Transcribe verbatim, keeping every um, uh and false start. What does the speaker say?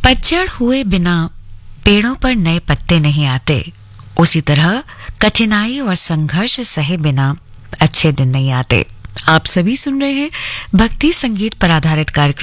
पतझड़ हुए बिना पेड़ों पर नए पत्ते नहीं आते, उसी तरह कठिनाई और संघर्ष सहे बिना अच्छे दिन नहीं आते। आप सभी सुन रहे हैं भक्ति संगीत पर आधारित कार्यक्रम